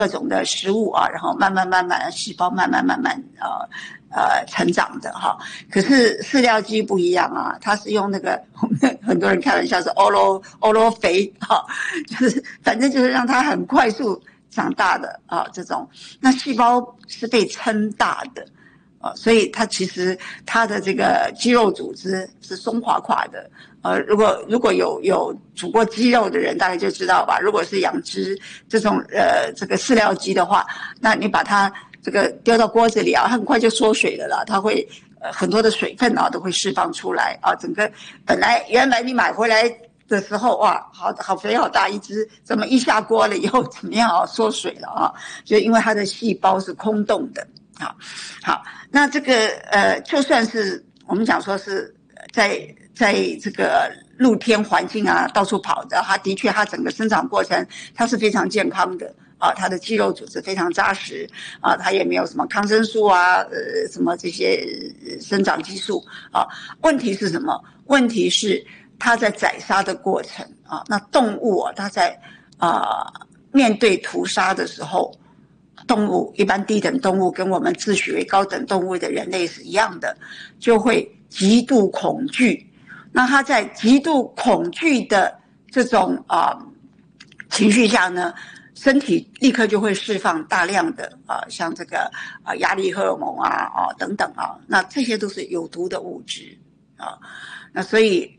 各种的食物啊，然后慢慢细胞慢慢成长的哈。可是饲料鸡不一样啊，它是用那个我们很多人开玩笑是欧罗肥哈，就是反正就是让它很快速长大的啊这种。那细胞是被撑大的。所以它其实它的这个肌肉组织是松垮垮的。如果有煮过鸡肉的人，大概就知道吧。如果是养殖这种这个饲料鸡的话，那你把它这个丢到锅子里啊，很快就缩水了啦。它会很多的水分啊都会释放出来啊。整个原来你买回来的时候哇，好肥好大一只，怎么一下锅了以后怎么样啊，缩水了啊？就因为它的细胞是空洞的。好，那这个就算是我们讲说是在这个露天环境啊到处跑的，它的确它整个生长过程它是非常健康的啊，它的肌肉组织非常扎实啊，它也没有什么抗生素啊什么这些生长激素啊。问题是什么？问题是它在宰杀的过程啊，那动物啊它在面对屠杀的时候。动物一般低等动物跟我们自诩为高等动物的人类是一样的，就会极度恐惧。那他在极度恐惧的这种情绪下呢，身体立刻就会释放大量的像这个压力荷尔蒙等等啊，那这些都是有毒的物质啊。那所以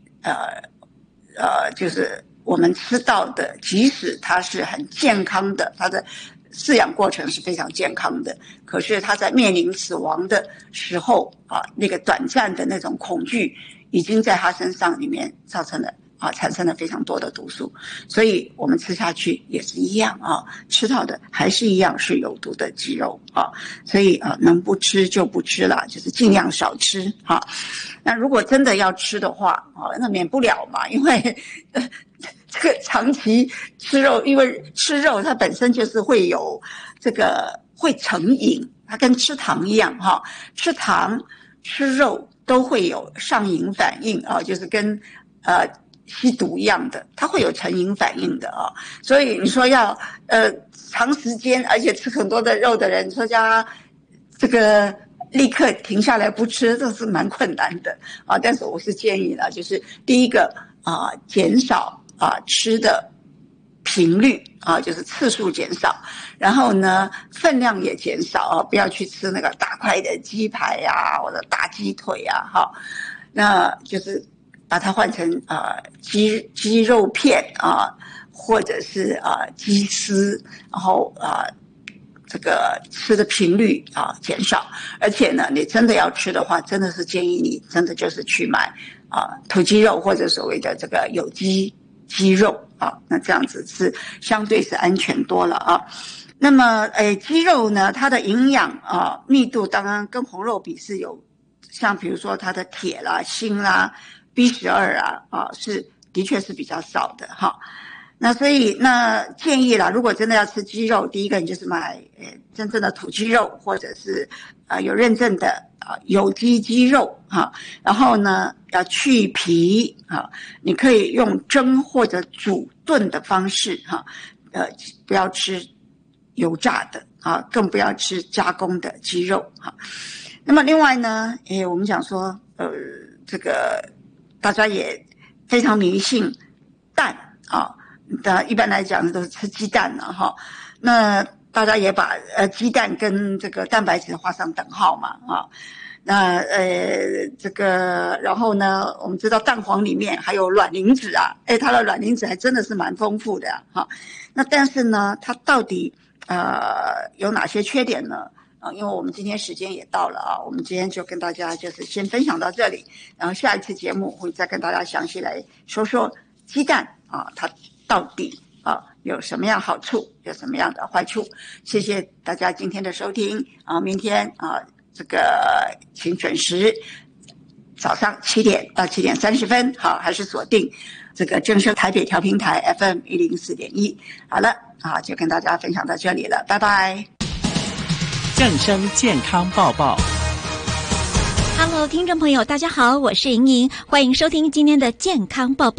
就是我们吃到的，即使它是很健康的，它的饲养过程是非常健康的，可是他在面临死亡的时候那个短暂的那种恐惧已经在他身上里面造成了产生了非常多的毒素，所以我们吃下去也是一样吃到的还是一样是有毒的鸡肉所以能不吃就不吃了，就是尽量少吃那如果真的要吃的话那免不了嘛，因为这个长期吃肉，因为吃肉它本身就是会有这个会成瘾，它跟吃糖一样吃糖吃肉都会有上瘾反应就是跟吸毒一样的，它会有成瘾反应的所以你说要长时间而且吃很多的肉的人，你说叫他这个立刻停下来不吃，这是蛮困难的但是我是建议呢，就是第一个减少吃的频率就是次数减少，然后呢分量也减少不要去吃那个大块的鸡排或者大鸡腿那就是把它换成鸡肉片或者是鸡丝，然后这个吃的频率减少，而且呢你真的要吃的话，真的是建议你真的就是去买土鸡肉或者所谓的这个有机鸡肉那这样子是相对是安全多了那么鸡肉呢，它的营养密度当然跟红肉比是有，像比如说它的铁啦、锌啦、B12是的确是比较少的那所以那建议啦，如果真的要吃鸡肉，第一个你就是买真正的土鸡肉，或者是有认证的有机鸡肉然后呢要去皮你可以用蒸或者煮炖的方式不要吃油炸的更不要吃加工的鸡肉那么另外呢我们讲说这个大家也非常迷信蛋一般来讲都是吃鸡蛋那大家也把鸡蛋跟这个蛋白质画上等号嘛那这个然后呢我们知道蛋黄里面还有卵磷脂它的卵磷脂还真的是蛮丰富的那但是呢它到底有哪些缺点呢因为我们今天时间也到了我们今天就跟大家就是先分享到这里，然后下一次节目会再跟大家详细来说说鸡蛋它到底有什么样好处，有什么样的坏处。谢谢大家今天的收听明天这个请准时早上7点到7点30分还是锁定这个正声台北调频台 FM 104.1。好了就跟大家分享到这里了，拜拜。 正声健康报报。 Hello， 听众朋友，大家好，我是莹莹，欢迎收听今天的健康报报。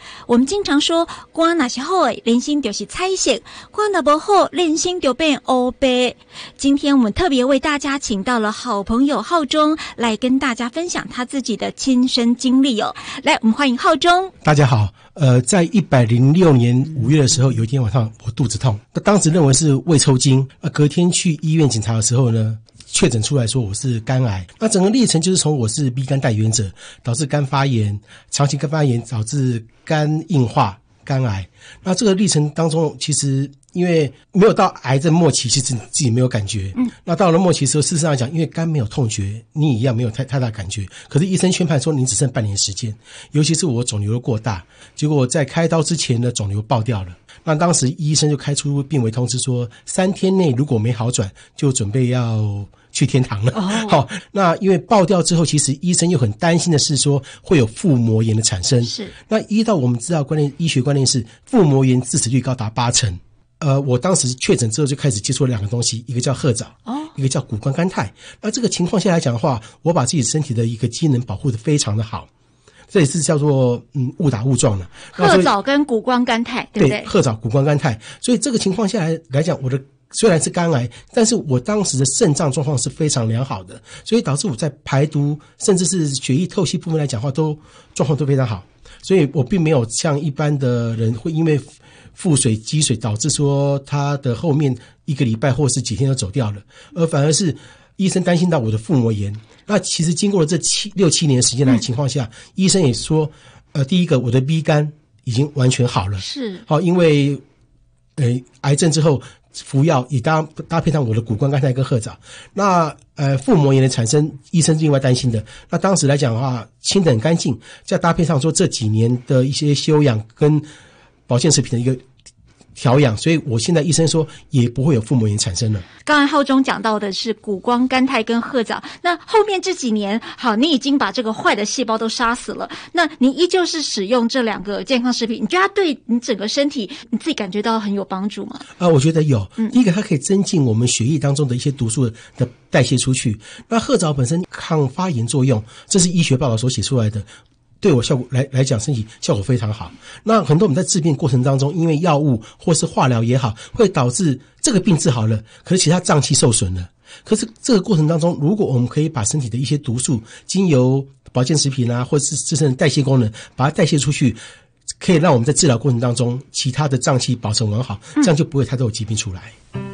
我们经常说肝哪些好诶，人心就是彩色；肝哪不好，人心就变黑白。今天我们特别为大家请到了好朋友浩中来跟大家分享他自己的亲身经历哦。来，我们欢迎浩中。 大家好，在106年5月的时候，有一天晚上我肚子痛，当时认为是胃抽筋，隔天去医院检查的时候呢，确诊出来说我是肝癌。那整个历程就是从我是 B 肝带原者，导致肝发炎，长期肝发炎导致肝硬化、肝癌。那这个历程当中，其实因为没有到癌症末期，其实自己没有感觉。那到了末期的时候，事实上来讲，因为肝没有痛觉，你一样没有太大感觉。可是医生宣判说你只剩半年时间，尤其是我肿瘤过大，结果在开刀之前呢，肿瘤爆掉了。那当时医生就开出病危通知说，3天内如果没好转，就准备要去天堂了。好，那因为爆掉之后，其实医生又很担心的是说会有腹膜炎的产生。 是。 那依照我们知道医学观念是腹膜炎致死率高达80%。我当时确诊之后就开始接触了2个东西，一个叫褐藻，一个叫谷胱甘肽。那这个情况下来讲的话，我把自己身体的一个机能保护得非常的好，这也是叫做误打误撞了。 褐藻跟谷胱甘肽，对不对？ 对，褐藻、谷胱甘肽。所以这个情况下来讲，我的虽然是肝癌，但是我当时的肾脏状况是非常良好的，所以导致我在排毒甚至是血液透析部分来讲的话，状况都非常好。所以我并没有像一般的人会因为腹水积水导致说他的后面1个礼拜或是几天就走掉了，而反而是医生担心到我的腹膜炎。那其实经过了这6、7年时间的情况下，医生也说第一个我的 B 肝已经完全好了， 是好，因为癌症之后服药也搭配上我的谷胱甘肽跟褐藻。那腹膜炎的产生，医生另外担心的。那当时来讲的话，清得很干净，再搭配上说这几年的一些休养跟保健食品的一个调养，所以我现在医生说也不会有腹膜炎产生了。 刚才浩中讲到的是谷胱甘肽跟褐藻，那后面这几年，好，你已经把这个坏的细胞都杀死了，那你依旧是使用这2个健康食品，你觉得它对你整个身体你自己感觉到很有帮助吗？ 我觉得有。第一个，它可以增进我们血液当中的一些毒素的代谢出去。那褐藻本身抗发炎作用，这是医学报道所写出来的。对我效果来讲，身体效果非常好。那很多我们在治病过程当中，因为药物或是化疗也好，会导致这个病治好了，可是其他脏器受损了。可是这个过程当中，如果我们可以把身体的一些毒素经由保健食品或者是自身的代谢功能把它代谢出去，可以让我们在治疗过程当中其他的脏器保存完好，这样就不会太多有疾病出来。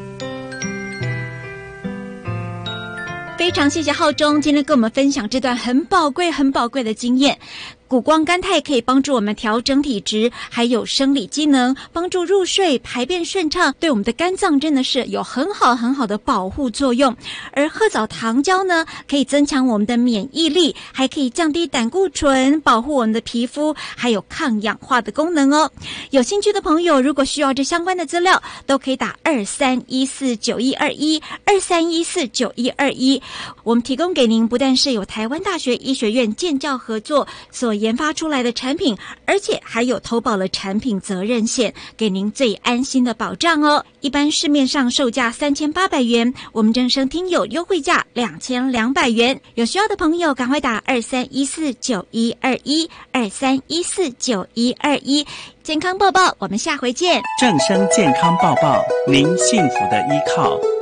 非常谢谢浩中今天跟我们分享这段很宝贵的经验。谷胱甘肽可以帮助我们调整体质，还有生理机能，帮助入睡、排便顺畅，对我们的肝脏真的是有很好的保护作用。而褐藻糖胶呢，可以增强我们的免疫力，还可以降低胆固醇，保护我们的皮肤，还有抗氧化的功能哦。有兴趣的朋友，如果需要这相关的资料，都可以打23149121，23149121。我们提供给您不但是有台湾大学医学院建教合作所研发出来的产品，而且还有投保了产品责任险，给您最安心的保障哦。一般市面上售价3800元，我们正声听友优惠价2200元。有需要的朋友赶快打23149121，23149121。健康报报，我们下回见。 正声健康报报，您幸福的依靠。